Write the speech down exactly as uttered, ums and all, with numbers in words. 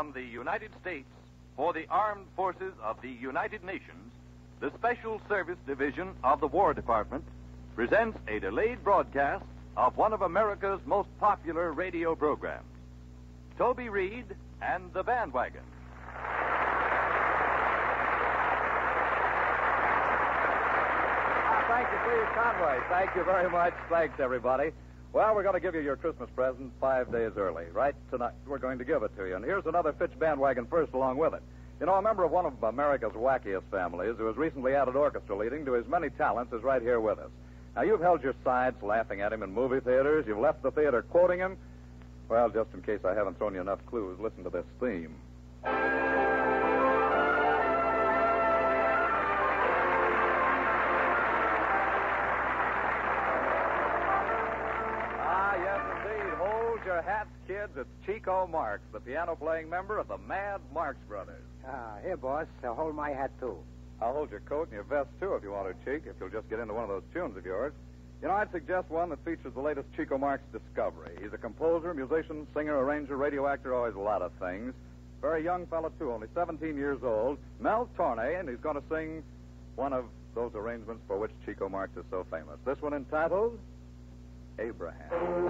From the United States, for the Armed Forces of the United Nations, the Special Service Division of the War Department presents a delayed broadcast of one of America's most popular radio programs, Toby Reed and the Bandwagon. Thank you, Cleve Conway. Thank you very much. Thanks, everybody. Well, we're going to give you your Christmas present five days early. Right tonight, we're going to give it to you. And here's another Fitch Bandwagon first along with it. You know, a member of one of America's wackiest families who has recently added orchestra leading to his many talents is right here with us. Now, you've held your sides laughing at him in movie theaters. You've left the theater quoting him. Well, just in case I haven't thrown you enough clues, listen to this theme. Your hats, kids. It's Chico Marx, the piano-playing member of the Mad Marx Brothers. Ah, here, boss. I'll hold my hat, too. I'll hold your coat and your vest, too, if you want to, Chick, if you'll just get into one of those tunes of yours. You know, I'd suggest one that features the latest Chico Marx discovery. He's a composer, musician, singer, arranger, radio actor, always a lot of things. Very young fellow, too, only seventeen years old. Mel Torme, and he's going to sing one of those arrangements for which Chico Marx is so famous. This one entitled Abraham.